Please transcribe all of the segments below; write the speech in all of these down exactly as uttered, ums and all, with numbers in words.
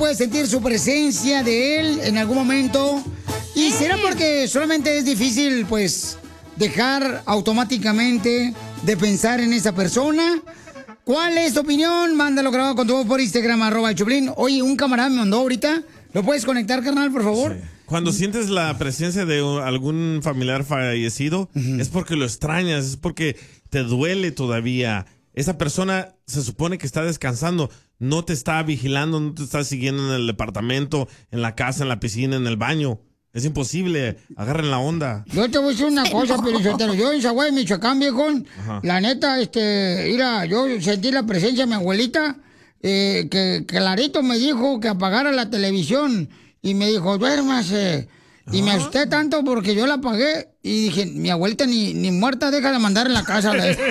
puede sentir su presencia de él en algún momento. ¿Y será porque solamente es difícil, pues, dejar automáticamente de pensar en esa persona? ¿Cuál es tu opinión? Mándalo grabado con tu voz por Instagram, arroba el Choplin. Oye, un camarada me mandó ahorita. ¿Lo puedes conectar, carnal, por favor? Sí. Cuando sientes la presencia de algún familiar fallecido, uh-huh. es porque lo extrañas, es porque te duele todavía. Esa persona se supone que está descansando, no te está vigilando, no te está siguiendo en el departamento, en la casa, en la piscina, en el baño. Es imposible, agarren la onda. Yo te voy a decir una cosa, pero yo en Zaguay, Michoacán, viejón, Ajá. la neta, este, mira, yo sentí la presencia de mi abuelita, eh, que clarito me dijo que apagara la televisión, y me dijo, duérmase, y me asusté tanto porque yo la apagué, y dije, mi abuelita ni, ni muerta deja de mandar en la casa.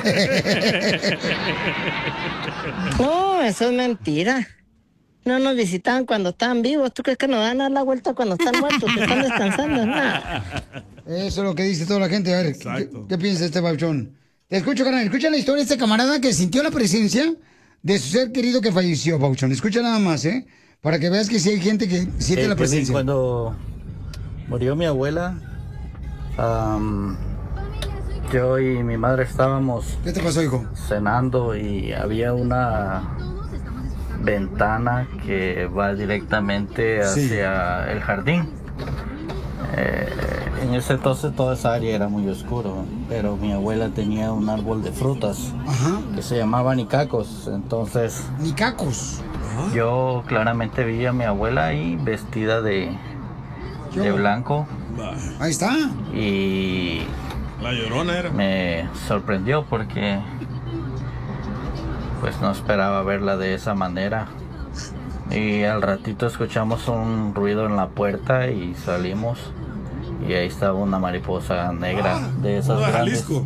No, eso es mentira. No nos visitan cuando están vivos. ¿Tú crees que nos dan a dar la vuelta cuando están muertos, que están descansando? No. Eso es lo que dice toda la gente. A ver, ¿qué, ¿qué piensa este bauchón? Te escucho, carnal. Escucha la historia de este camarada que sintió la presencia de su ser querido que falleció, bauchón. Escucha nada más, ¿eh? Para que veas que sí hay gente que siente eh, la presencia. Cuando murió mi abuela, um, yo y mi madre estábamos... ¿Qué te pasó, hijo? Cenando y había una... ventana que va directamente hacia sí. el jardín. Eh, en ese entonces toda esa área era muy oscuro, pero mi abuela tenía un árbol de frutas Ajá. que se llamaba nicacos. Entonces, nicacos. Ajá. Yo claramente vi a mi abuela ahí vestida de, de blanco. Ahí está. Y la Llorona era. Me sorprendió porque pues no esperaba verla de esa manera. Y al ratito escuchamos un ruido en la puerta y salimos. Y ahí estaba una mariposa negra ah, de esas grandes. Jalisco.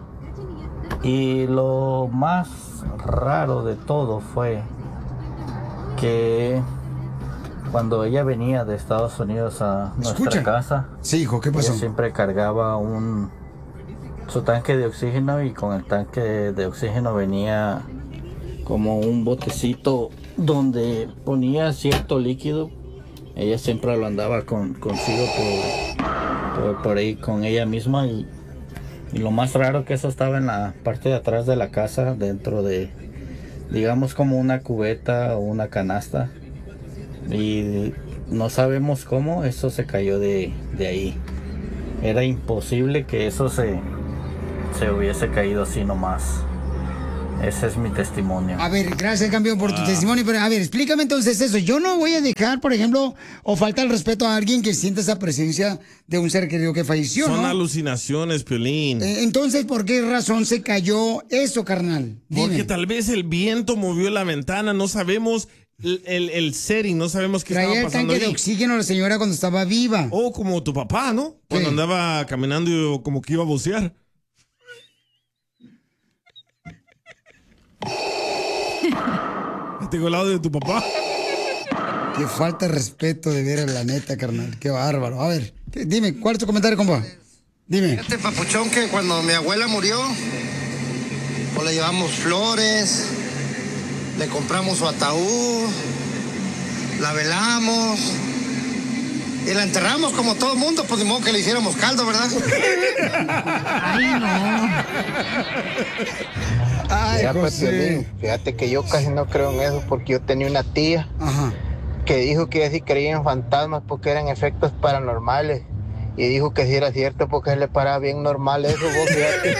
Y lo más raro de todo fue que cuando ella venía de Estados Unidos a nuestra Escucha. casa, sí, hijo, ¿qué pasó? Ella siempre cargaba un su tanque de oxígeno, y con el tanque de oxígeno venía como un botecito donde ponía cierto líquido. Ella siempre lo andaba con, consigo por, por, por ahí con ella misma, y, y lo más raro que eso estaba en la parte de atrás de la casa, dentro de, digamos, como una cubeta o una canasta, y no sabemos cómo eso se cayó de, de ahí. Era imposible que eso se, se hubiese caído así nomás. Ese es mi testimonio. A ver, gracias, campeón, por tu ah. testimonio. Pero, a ver, explícame entonces eso. Yo no voy a dejar, por ejemplo, o falta el respeto a alguien que sienta esa presencia de un ser querido que falleció, Son ¿no? alucinaciones, Piolín. Eh, entonces, ¿por qué razón se cayó eso, carnal? Dime. Porque tal vez el viento movió la ventana, no sabemos el, el, el setting, no sabemos qué Traía estaba pasando el tanque ahí. de oxígeno a la señora cuando estaba viva. O como tu papá, ¿no? Cuando ¿Qué? andaba caminando y como que iba a bucear. Tengo el audio de tu papá. Qué falta de respeto de ver a la neta, carnal. Qué bárbaro. A ver, dime, ¿cuál es tu comentario, compa? Dime. Este papuchón que cuando mi abuela murió, pues le llevamos flores, le compramos su ataúd, la velamos y la enterramos como todo el mundo, pues de modo que le hiciéramos caldo, ¿verdad? Ay, no. Ay, ya, pues, José. Fíjate que yo casi no creo en eso, porque yo tenía una tía Ajá. que dijo que ella sí creía en fantasmas porque eran efectos paranormales, y dijo que sí era cierto porque se le paraba bien normal eso, vos fíjate.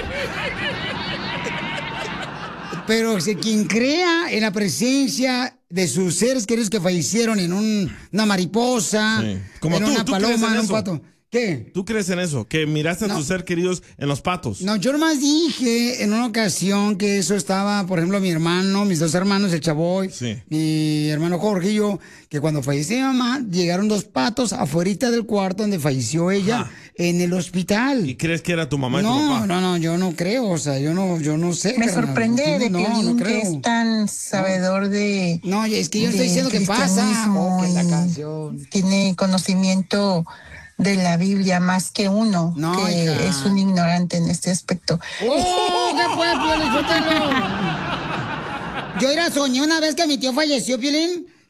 Pero si quien crea en la presencia de sus seres queridos que fallecieron en un, una mariposa, sí. Como en tú, una ¿tú paloma, en en un eso? pato. ¿Qué? ¿Tú crees en eso? Que miraste no. a tus seres queridos en los patos. No, yo nomás dije en una ocasión que eso estaba, por ejemplo, mi hermano, mis dos hermanos, el Chavoy, sí. mi hermano Jorge y yo, que cuando falleció mi mamá, llegaron dos patos afuerita del cuarto donde falleció ella, Ajá. en el hospital. ¿Y crees que era tu mamá y no, tu papá? No, no, yo no creo, o sea, yo no, yo no sé. Me carnal. sorprende de no, Piolín, no que es tan sabedor de... No, es que yo estoy diciendo que pasa. Oh, que la canción. Tiene conocimiento de la Biblia más que uno, no, que hija. es un ignorante en este aspecto. ¡Oh, qué fue, Piolín! Yo era soñé una vez que mi tío falleció, Piolín,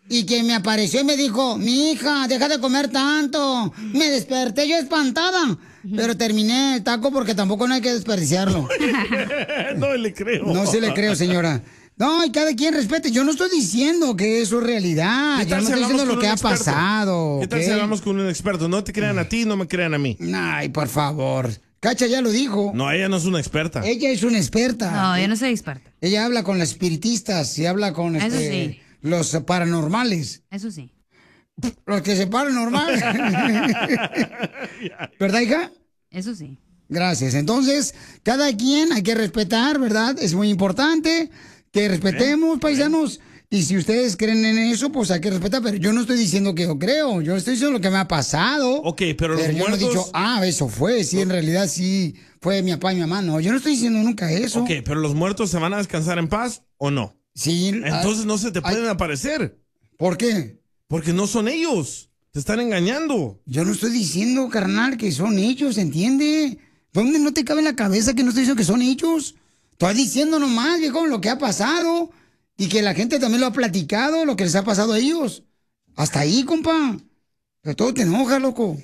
y que me apareció y me dijo, mi hija, deja de comer tanto. Me desperté yo espantada, pero terminé el taco porque tampoco no hay que desperdiciarlo. No le creo. No se le creo, señora. No, y cada quien respete. Yo no estoy diciendo que eso es realidad. ¿Qué Yo tal no si estoy hablamos diciendo con lo que un ha experto? pasado. ¿Qué tal ¿ok? si hablamos con un experto? No te crean a ti, no me crean a mí. Ay, por favor. Cacha ya lo dijo. No, ella no es una experta. Ella es una experta. No, yo no soy experta. Ella habla con las espiritistas y habla con Eso este, sí. los paranormales. Eso sí. Los que se paranormales. ¿Verdad, hija? Eso sí. Gracias. Entonces, cada quien hay que respetar, ¿verdad? Es muy importante que respetemos, paisanos. Y si ustedes creen en eso, pues hay que respetar. Pero yo no estoy diciendo que yo creo. Yo estoy diciendo lo que me ha pasado. Ok, pero, los Pero yo muertos... no he dicho, ah, eso fue. Sí, en realidad sí fue mi papá y mi mamá. No, yo no estoy diciendo nunca eso. Ok, pero los muertos se van a descansar en paz o no. Sí. Entonces no se te pueden aparecer. ¿Por qué? Porque no son ellos. Te están engañando. Yo no estoy diciendo, carnal, que son ellos, ¿entiende? ¿Dónde no te cabe en la cabeza que no estoy diciendo que son ellos? Estoy diciendo nomás, viejo, lo que ha pasado. Y que la gente también lo ha platicado, lo que les ha pasado a ellos. Hasta ahí, compa. De todo te enoja, loco.